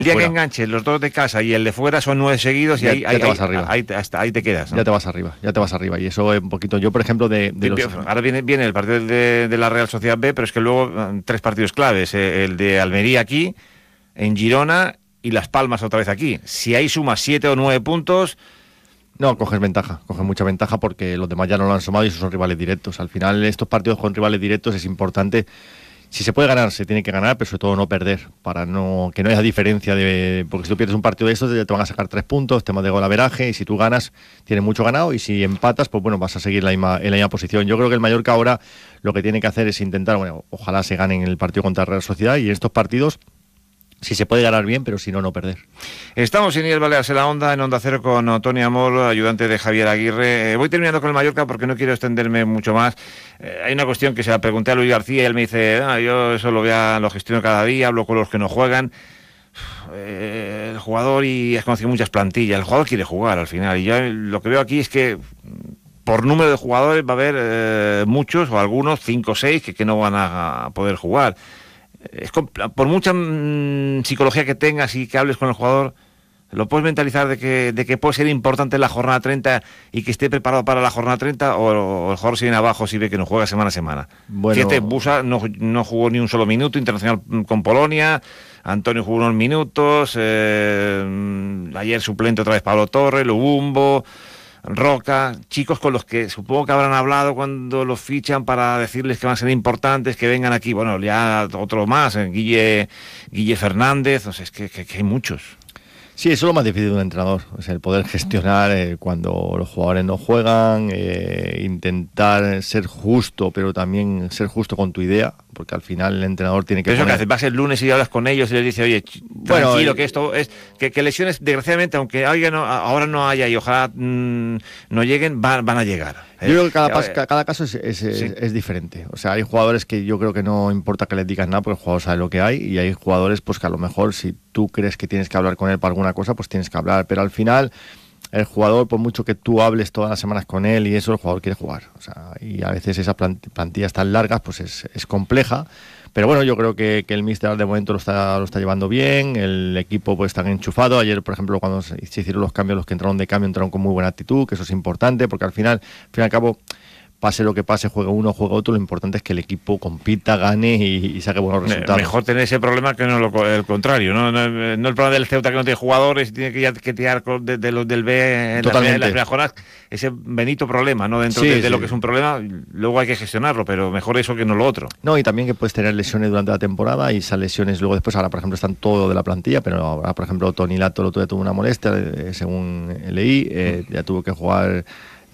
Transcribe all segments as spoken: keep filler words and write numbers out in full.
El día fuera. que enganches los dos de casa y el de fuera son nueve seguidos y Ya- ahí, ya ahí, te vas ahí, arriba. ahí te- hasta ahí te quedas, ¿no? Ya te vas arriba, ya te vas arriba. Y eso es un poquito... Yo, por ejemplo, de, de los... Ahora viene, viene el partido de, de la Real Sociedad B, pero es que luego eh, tres partidos claves. eh, el de Almería aquí, en Girona y Las Palmas otra vez aquí. Si ahí sumas siete o nueve puntos... No, coges ventaja, coges mucha ventaja porque los demás ya no lo han sumado y esos son rivales directos. Al final, estos partidos con rivales directos es importante. Si se puede ganar, se tiene que ganar, pero sobre todo no perder, para no que no haya diferencia de... Porque si tú pierdes un partido de estos, te van a sacar tres puntos, temas de golaveraje, y si tú ganas, tienes mucho ganado, y si empatas, pues bueno, vas a seguir la misma, en la misma posición. Yo creo que el Mallorca ahora lo que tiene que hacer es intentar, bueno, ojalá se gane en el partido contra Real Sociedad, y en estos partidos, si se puede ganar bien, pero si no, no perder. Estamos en Inés Baleares en la Onda, en Onda Cero, con Tony Amor, ayudante de Javier Aguirre. Eh, voy terminando con el Mallorca porque no quiero extenderme mucho más. Eh, hay una cuestión que se la pregunté a Luis García y él me dice, ah, yo eso lo, voy a, lo gestiono cada día, hablo con los que no juegan. Eh, el jugador, y has conocido muchas plantillas, el jugador quiere jugar al final. Y yo lo que veo aquí es que por número de jugadores va a haber eh, muchos o algunos, cinco o seis, que, que no van a poder jugar. Es, por mucha mmm, psicología que tengas y que hables con el jugador, lo puedes mentalizar de que, de que puede ser importante la jornada treinta y que esté preparado para la jornada treinta, o, o el jugador se viene abajo si ve que no juega semana a semana. Bueno, fíjate, Busa no, no jugó ni un solo minuto, internacional con Polonia. Antonio jugó unos minutos, eh, ayer suplente otra vez Pablo Torres, Lubumbo, Roca, chicos con los que supongo que habrán hablado cuando los fichan para decirles que van a ser importantes, que vengan aquí. Bueno, ya otro más, Guille, Guille Fernández, o sea, es que, que, que hay muchos. Sí, eso es lo más difícil de un entrenador, es el poder gestionar eh, cuando los jugadores no juegan, eh, intentar ser justo, pero también ser justo con tu idea, porque al final el entrenador tiene que... Pero eso poner... que haces, vas el lunes y hablas con ellos y les dices, oye, bueno, tranquilo, eh... que esto es... Que, que lesiones, desgraciadamente, aunque oiga, no, ahora no haya y ojalá mmm, no lleguen, van, van a llegar. Yo creo que cada, pas, cada caso es, es, es, sí. es diferente. O sea, hay jugadores que yo creo que no importa que les digas nada porque el jugador sabe lo que hay, y hay jugadores pues que a lo mejor si tú crees que tienes que hablar con él para alguna cosa, pues tienes que hablar. Pero al final el jugador, por mucho que tú hables todas las semanas con él y eso, el jugador quiere jugar. O sea, y a veces esas plantillas tan largas pues es, es compleja. Pero bueno, yo creo que, que el míster de momento lo está, lo está llevando bien, el equipo pues está enchufado. Ayer, por ejemplo, cuando se, se hicieron los cambios, los que entraron de cambio entraron con muy buena actitud, que eso es importante, porque al final, al fin y al cabo, pase lo que pase, juegue uno, juegue otro, lo importante es que el equipo compita, gane y, y saque buenos resultados. Mejor tener ese problema que no lo, el contrario, ¿no? No, no el problema del Ceuta que no tiene jugadores y tiene que, ya, que tirar de, de los del B en Totalmente. las primeras jornadas, ese benito problema, ¿no? Dentro sí, de, de sí. lo que es un problema, luego hay que gestionarlo, pero mejor eso que no lo otro. No, y también que puedes tener lesiones durante la temporada y esas lesiones luego después, ahora por ejemplo están todo de la plantilla, pero ahora por ejemplo Toni Lato el otro día tuvo una molestia, eh, según leí, eh, ya tuvo que jugar...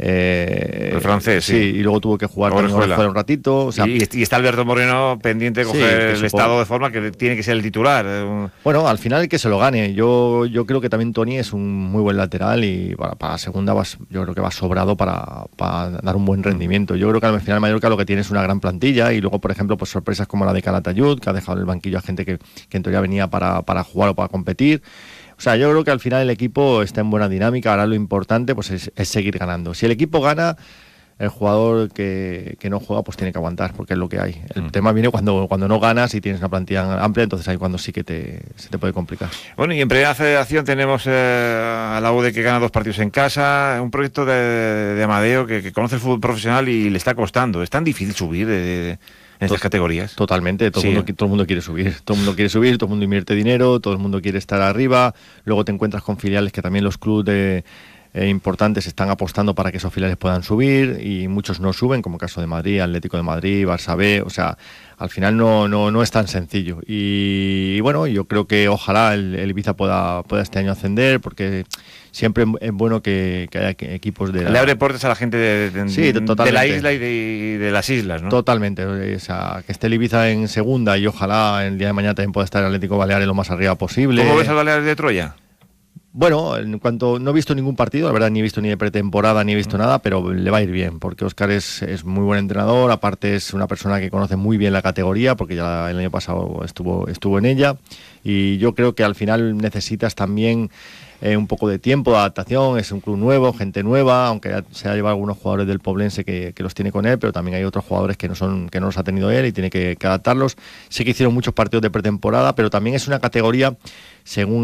Eh, el francés, sí. sí. Y luego tuvo que jugar un ratito. O sea, y, y está Alberto Moreno pendiente de coger sí, el supongo. estado de forma que tiene que ser el titular. Bueno, al final que se lo gane. Yo yo creo que también Toni es un muy buen lateral y para, para la segunda vas, yo creo que va sobrado para, para dar un buen rendimiento. Yo creo que al final Mallorca lo que tiene es una gran plantilla y luego, por ejemplo, pues sorpresas como la de Calatayud, que ha dejado en el banquillo a gente que, que en teoría venía para, para jugar o para competir. O sea, yo creo que al final el equipo está en buena dinámica. Ahora lo importante pues es, es seguir ganando. Si el equipo gana, el jugador que, que no juega pues tiene que aguantar, porque es lo que hay. El mm. tema viene cuando, cuando no ganas y tienes una plantilla amplia, entonces ahí cuando sí que te, se te puede complicar. Bueno, y en Primera Federación tenemos eh, a la U D que gana dos partidos en casa, un proyecto de, de Amadeo que, que conoce el fútbol profesional y le está costando. Es tan difícil subir de... de en estas categorías. Totalmente, todo, sí. el mundo, todo el mundo quiere subir, todo el mundo quiere subir, todo el mundo invierte dinero, todo el mundo quiere estar arriba, luego te encuentras con filiales que también los clubes de, eh, importantes están apostando para que esos filiales puedan subir y muchos no suben, como el caso de Madrid, Atlético de Madrid, Barça B, o sea, al final no, no, no es tan sencillo y, y bueno, yo creo que ojalá el, el Ibiza pueda, pueda este año ascender, porque siempre es bueno que, que haya equipos de... La... Le abre puertas a la gente de, de, sí, de la isla y de, de las islas, ¿no? Totalmente, o sea, que esté el Ibiza en segunda y ojalá el día de mañana también pueda estar el Atlético Baleares lo más arriba posible. ¿Cómo ves al Baleares de Troya? Bueno, en cuanto no he visto ningún partido, la verdad ni he visto ni de pretemporada ni he visto nada, pero le va a ir bien, porque Óscar es, es muy buen entrenador, aparte es una persona que conoce muy bien la categoría, porque ya el año pasado estuvo, estuvo en ella, y yo creo que al final necesitas también eh, un poco de tiempo, de adaptación, es un club nuevo, gente nueva, aunque ya se ha llevado algunos jugadores del Poblense que, que los tiene con él, pero también hay otros jugadores que no son que no los ha tenido él y tiene que, que adaptarlos. Sé que hicieron muchos partidos de pretemporada, pero también es una categoría, según